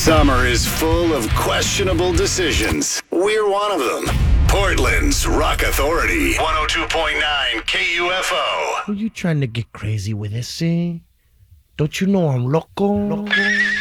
Summer is full of questionable decisions. We're one of them. Portland's Rock Authority, 102.9 KUFO. Are you trying to get crazy with this, see? Don't you know I'm loco?